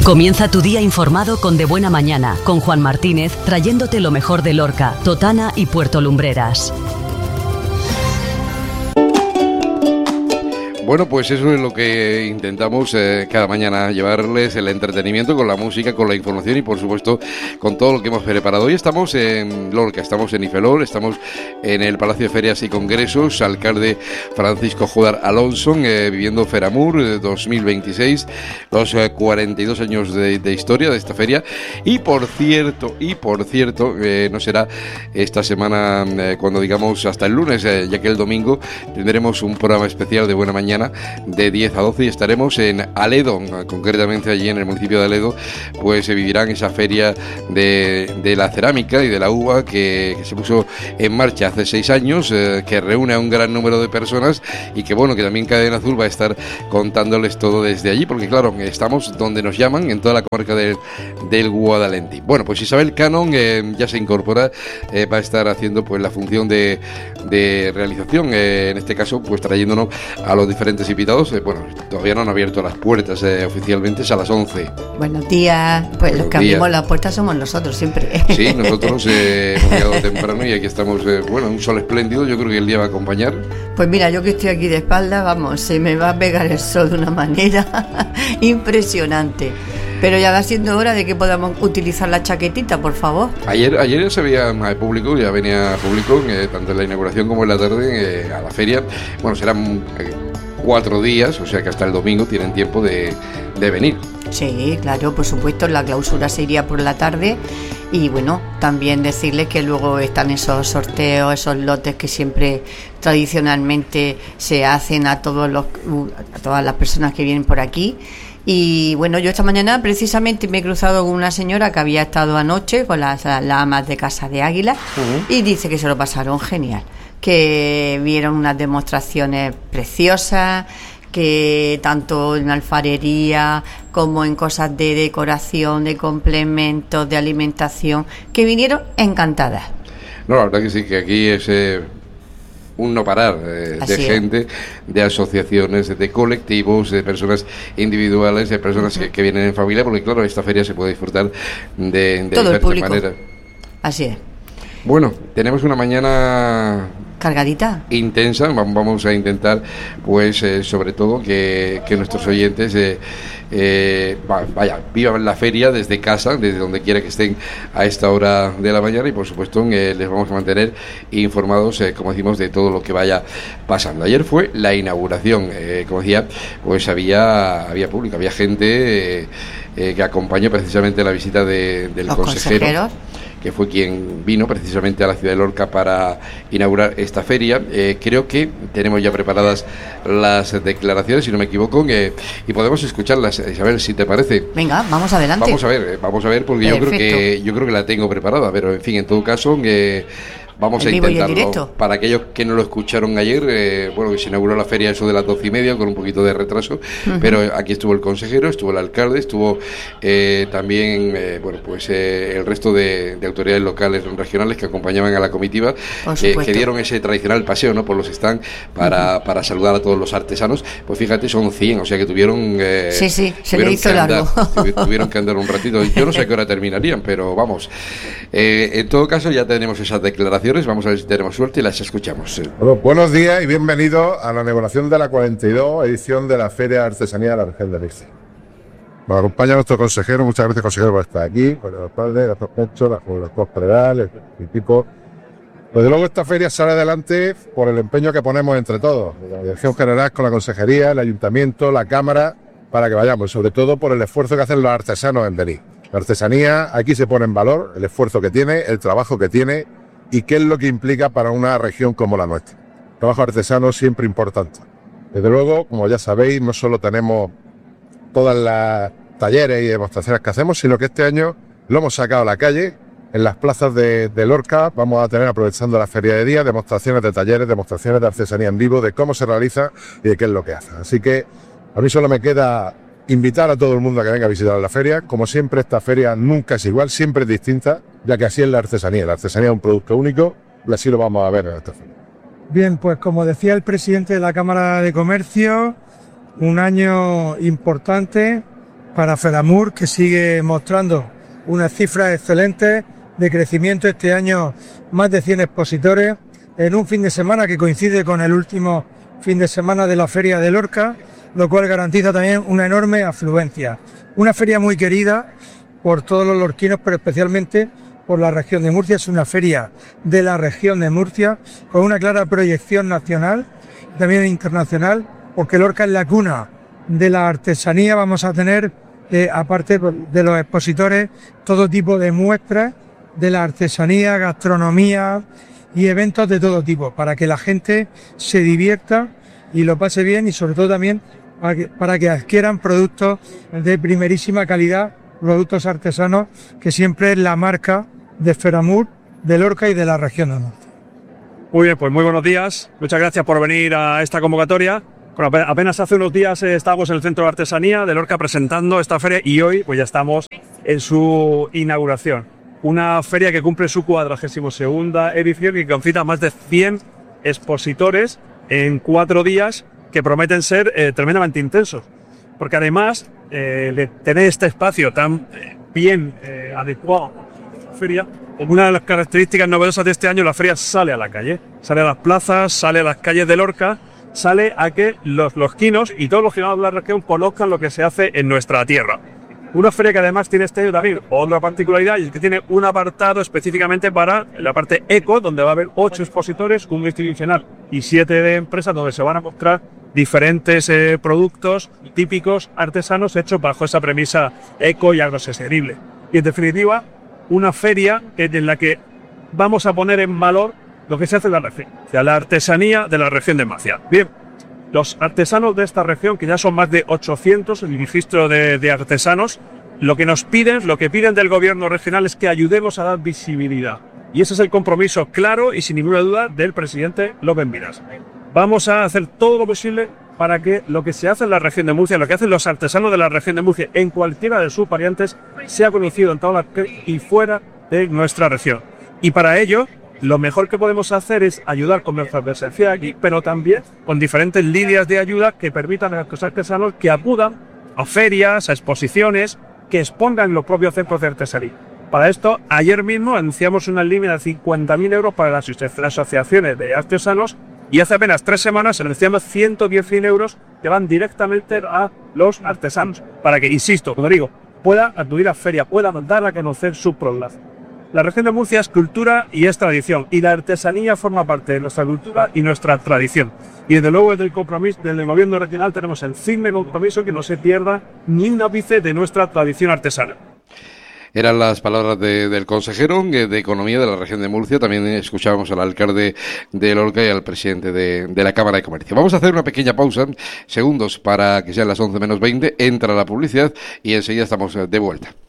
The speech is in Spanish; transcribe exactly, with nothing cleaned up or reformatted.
Comienza tu día informado con De Buena Mañana, con Juan Martínez, trayéndote lo mejor de Lorca, Totana y Puerto Lumbreras. Bueno, pues eso es lo que intentamos eh, cada mañana, llevarles el entretenimiento con la música, con la información y por supuesto con todo lo que hemos preparado. Hoy estamos en Lorca, estamos en Ifelor, estamos en el Palacio de Ferias y Congresos, alcalde Francisco Jodar Alonso, eh, viviendo Feramur eh, dos mil veintiséis, los eh, cuarenta y dos años de, de historia de esta feria. Y por cierto, y por cierto, eh, no será esta semana eh, cuando digamos hasta el lunes, eh, ya que el domingo tendremos un programa especial de Buena Mañana de diez a doce y estaremos en Aledo, concretamente allí en el municipio de Aledo, pues se vivirán esa feria de, de la cerámica y de la uva que, que se puso en marcha hace seis años, eh, que reúne a un gran número de personas y que bueno, que también Cadena Azul va a estar contándoles todo desde allí, porque claro, estamos donde nos llaman, en toda la comarca del, del Guadalentí. Bueno, pues Isabel Canon eh, ya se incorpora, eh, va a estar haciendo pues la función de, de realización, eh, en este caso pues trayéndonos a los diferentes invitados. Eh, bueno, todavía no han abierto las puertas eh, oficialmente, es a las once. Buenos días, pues Buenos los que días. Abrimos las puertas somos nosotros siempre. Sí, nosotros eh, hemos llegado temprano y aquí estamos, eh, bueno, un sol espléndido, yo creo que el día va a acompañar. Pues mira, yo que estoy aquí de espalda, vamos, se me va a pegar el sol de una manera impresionante. Pero ya va siendo hora de que podamos utilizar la chaquetita, por favor. Ayer ayer ya se veía más público, ya venía público, eh, tanto en la inauguración como en la tarde, eh, a la feria. Bueno, serán eh, cuatro días, o sea que hasta el domingo tienen tiempo de, de venir. Sí, claro, por supuesto, la clausura se iría por la tarde y bueno, también decirles que luego están esos sorteos, esos lotes que siempre tradicionalmente se hacen a todos los a todas las personas que vienen por aquí. Y bueno, yo esta mañana precisamente me he cruzado con una señora que había estado anoche con las, las amas de Casa de Águila, uh-huh. y dice que se lo pasaron genial, que vieron unas demostraciones preciosas, que tanto en alfarería como en cosas de decoración, de complementos, de alimentación, que vinieron encantadas. No, la verdad que sí, que aquí es eh, un no parar eh, de gente, de asociaciones, de colectivos, de personas individuales, de personas uh-huh. que, que vienen en familia, porque claro, esta feria se puede disfrutar de, de todo el público. Manera. Así es. Bueno, tenemos una mañana cargadita, intensa. Vamos a intentar, pues, eh, sobre todo que, que nuestros oyentes, eh, eh, vaya, vivan la feria desde casa, desde donde quiera que estén a esta hora de la mañana y, por supuesto, eh, les vamos a mantener informados, eh, como decimos, de todo lo que vaya pasando. Ayer fue la inauguración, eh, como decía, pues había había público, había gente eh, eh, que acompañó precisamente la visita de, del Los consejero. consejeros. Que fue quien vino precisamente a la ciudad de Lorca para inaugurar esta feria. Eh, creo que tenemos ya preparadas las declaraciones, si no me equivoco, eh, y podemos escucharlas. Isabel, si te parece. Venga, vamos adelante. Vamos a ver, eh, vamos a ver, porque yo creo que yo creo que la tengo preparada, pero en fin, en todo caso, eh, vamos el a intentarlo. Y para aquellos que no lo escucharon ayer, eh, bueno, que se inauguró la feria eso de las doce y media, con un poquito de retraso, uh-huh. pero aquí estuvo el consejero, estuvo el alcalde, estuvo eh, también, eh, bueno, pues eh, el resto de, de autoridades locales, regionales que acompañaban a la comitiva, eh, que dieron ese tradicional paseo, ¿no?, por los stands para, uh-huh. para saludar a todos los artesanos. Pues fíjate, son cien, o sea que tuvieron... Eh, sí, sí, se le hizo largo. Andar, tuvieron que andar un ratito. Yo no sé a qué hora terminarían, pero vamos. Eh, en todo caso, ya tenemos esas declaraciones. Vamos a ver si tenemos suerte y las escuchamos. Bueno, buenos días y bienvenidos a la inauguración de la cuarenta y dos edición de la Feria de Artesanía de la Región de Elche. Nos acompaña nuestro consejero, muchas gracias, consejero, por estar aquí, por los padres, los pechos, los dos predales, el equipo. Desde luego esta feria sale adelante por el empeño que ponemos entre todos, la dirección general con la consejería, el ayuntamiento, la cámara, para que vayamos, sobre todo por el esfuerzo que hacen los artesanos en venir. La artesanía aquí se pone en valor, el esfuerzo que tiene, el trabajo que tiene y qué es lo que implica para una región como la nuestra. Trabajo artesano siempre importante. Desde luego, como ya sabéis, no solo tenemos todas las talleres y demostraciones que hacemos, sino que este año lo hemos sacado a la calle, en las plazas de, de Lorca. Vamos a tener, aprovechando la feria de día, demostraciones de talleres, demostraciones de artesanía en vivo, de cómo se realiza y de qué es lo que hace. Así que a mí solo me queda invitar a todo el mundo a que venga a visitar la feria. Como siempre, esta feria nunca es igual, siempre es distinta, ya que así es la artesanía. La artesanía es un producto único y así lo vamos a ver en esta feria. Bien, pues como decía el presidente de la Cámara de Comercio, un año importante para FERAMUR, que sigue mostrando unas cifras excelentes de crecimiento. Este año más de cien expositores en un fin de semana que coincide con el último fin de semana de la Feria de Lorca, lo cual garantiza también una enorme afluencia. Una feria muy querida por todos los lorquinos, pero especialmente por la región de Murcia. Es una feria de la región de Murcia con una clara proyección nacional y también internacional, porque Lorca es la cuna de la artesanía. Vamos a tener, eh, aparte de los expositores, todo tipo de muestras de la artesanía, gastronomía y eventos de todo tipo, para que la gente se divierta y lo pase bien, y sobre todo también para que, para que adquieran productos de primerísima calidad, productos artesanos, que siempre es la marca de FERAMUR, de Lorca y de la región de Murcia. Muy bien, pues muy buenos días. Muchas gracias por venir a esta convocatoria. Bueno, apenas hace unos días eh, estábamos en el Centro de Artesanía de Lorca presentando esta feria, y hoy pues ya estamos en su inauguración. Una feria que cumple su cuadragésima segunda edición y que concita a más de cien expositores en cuatro días que prometen ser eh, tremendamente intensos. Porque además eh, de tener este espacio tan eh, bien eh, adecuado a la feria, una de las características novedosas de este año, la feria sale a la calle, sale a las plazas, sale a las calles de Lorca, sale a que los lorquinos y todos los ciudadanos de la región conozcan lo que se hace en nuestra tierra. Una feria que además tiene este año también otra particularidad, y es que tiene un apartado específicamente para la parte eco, donde va a haber ocho expositores, un institucional y siete de empresas, donde se van a mostrar diferentes eh, productos típicos artesanos hechos bajo esa premisa eco y agrosostenible. Y en definitiva, una feria en la que vamos a poner en valor lo que se hace en la región, o sea, la artesanía de la región de Murcia. Bien, los artesanos de esta región, que ya son más de ochocientos, el registro de, de artesanos, lo que nos piden, lo que piden del gobierno regional es que ayudemos a dar visibilidad. Y ese es el compromiso claro y sin ninguna duda del presidente López Miras. Vamos a hacer todo lo posible para que lo que se hace en la región de Murcia, lo que hacen los artesanos de la región de Murcia, en cualquiera de sus variantes, sea conocido en toda la y fuera de nuestra región. Y para ello, lo mejor que podemos hacer es ayudar con nuestra presencia aquí, pero también con diferentes líneas de ayuda que permitan a los artesanos que acudan a ferias, a exposiciones, que expongan los propios centros de artesanía. Para esto, ayer mismo anunciamos una línea de cincuenta mil euros para las asociaciones de artesanos, y hace apenas tres semanas anunciamos ciento diez mil euros que van directamente a los artesanos, para que, insisto, como digo, puedan acudir a feria, puedan dar a conocer su producto. La región de Murcia es cultura y es tradición, y la artesanía forma parte de nuestra cultura y nuestra tradición. Y desde luego desde el compromiso del gobierno regional tenemos el firme compromiso que no se pierda ni un ápice de nuestra tradición artesana. Eran las palabras de, del consejero de Economía de la región de Murcia. También escuchábamos al alcalde de Lorca y al presidente de, de la Cámara de Comercio. Vamos a hacer una pequeña pausa, segundos para que sean las once menos veinte, entra la publicidad y enseguida estamos de vuelta.